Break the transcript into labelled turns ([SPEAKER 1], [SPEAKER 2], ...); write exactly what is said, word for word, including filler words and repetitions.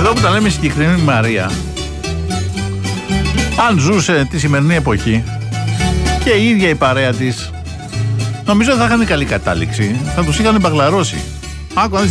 [SPEAKER 1] Εδώ που τα λέμε συγκεκριμένη Μαρία, αν ζούσε τη σημερινή εποχή και η ίδια η παρέα της, νομίζω θα είχαν καλή κατάληξη. Θα τους είχαν μπαγλαρώσει. Άκου